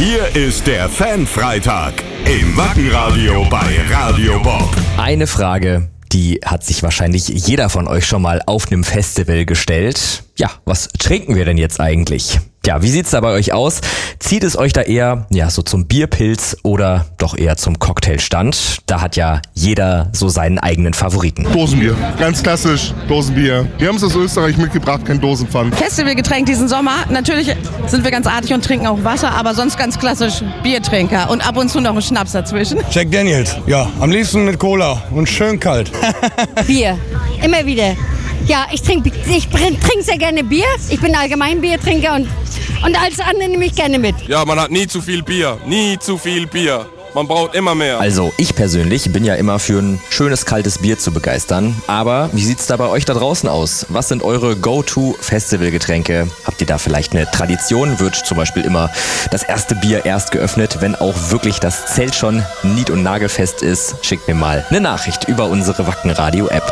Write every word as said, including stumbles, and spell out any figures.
Hier ist der Fan-Freitag im Wackenradio bei Radio Bob. Eine Frage, die hat sich wahrscheinlich jeder von euch schon mal auf einem Festival gestellt. Ja, was trinken wir denn jetzt eigentlich? Ja, wie sieht's da bei euch aus? Zieht es euch da eher, ja, so zum Bierpilz oder doch eher zum Cocktailstand? Da hat ja jeder so seinen eigenen Favoriten. Dosenbier, ganz klassisch, Dosenbier. Wir haben es aus Österreich mitgebracht, kein Dosenpfand. Festivalgetränk diesen Sommer. Natürlich sind wir ganz artig und trinken auch Wasser, aber sonst ganz klassisch Biertrinker und ab und zu noch einen Schnaps dazwischen. Jack Daniels, ja, am liebsten mit Cola und schön kalt. Bier, immer wieder. Ja, ich trinke ich trink sehr gerne Bier. Ich bin allgemein Biertrinker und, und alles andere nehme ich gerne mit. Ja, man hat nie zu viel Bier, nie zu viel Bier. Man braucht immer mehr. Also ich persönlich bin ja immer für ein schönes kaltes Bier zu begeistern. Aber wie sieht's da bei euch da draußen aus? Was sind eure Go-To-Festivalgetränke? Habt ihr da vielleicht eine Tradition? Wird zum Beispiel immer das erste Bier erst geöffnet, wenn auch wirklich das Zelt schon nied- und nagelfest ist? Schickt mir mal eine Nachricht über unsere Wackenradio-App.